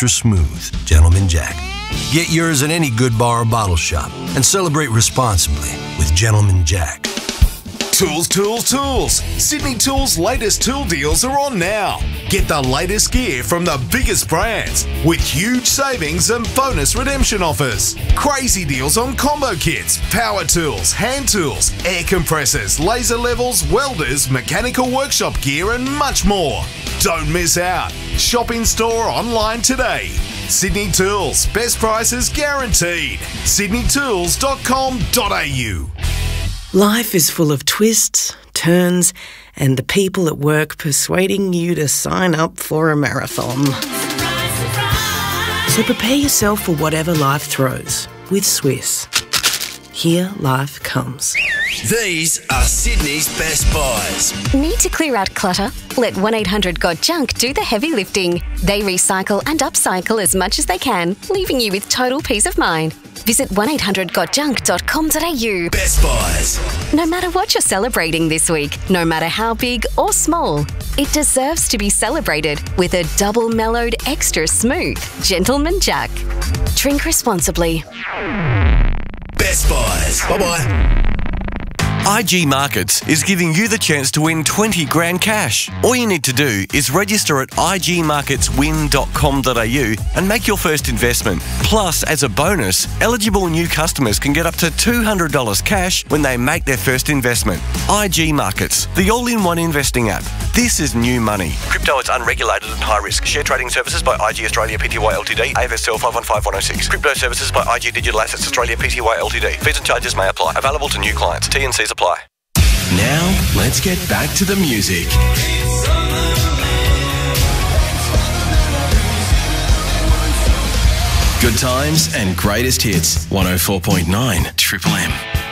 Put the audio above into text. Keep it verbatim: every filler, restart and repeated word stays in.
extra smooth Gentleman Jack. Get yours at any good bar or bottle shop and celebrate responsibly with Gentleman Jack. Tools, tools, tools! Sydney Tools' latest tool deals are on now. Get the latest gear from the biggest brands with huge savings and bonus redemption offers. Crazy deals on combo kits, power tools, hand tools, air compressors, laser levels, welders, mechanical workshop gear and much more. Don't miss out. Shop in store or online today. Sydney Tools, best prices guaranteed. sydney tools dot com dot a u. Life is full of twists, turns, and the people at work persuading you to sign up for a marathon. So prepare yourself for whatever life throws with Swiss. Here life comes. These are Sydney's best buys. Need to clear out clutter? Let one eight hundred got junk do the heavy lifting. They recycle and upcycle as much as they can, leaving you with total peace of mind. Visit one eight hundred got junk dot com dot a u. Best buys. No matter what you're celebrating this week, no matter how big or small, it deserves to be celebrated with a double mellowed, extra smooth Gentleman Jack. Drink responsibly. Best buys. Bye-bye. I G Markets is giving you the chance to win twenty grand cash. All you need to do is register at i g markets win dot com dot a u and make your first investment. Plus, as a bonus, eligible new customers can get up to two hundred dollars cash when they make their first investment. I G Markets, the all-in-one investing app. This is new money. Crypto is unregulated and high risk. Share trading services by I G Australia Pty Ltd. A F S L five one five one oh six. Crypto services by I G Digital Assets Australia Pty Ltd. Fees and charges may apply. Available to new clients. T and Cs apply. Now, let's get back to the music. Good times and greatest hits. one oh four point nine Triple M.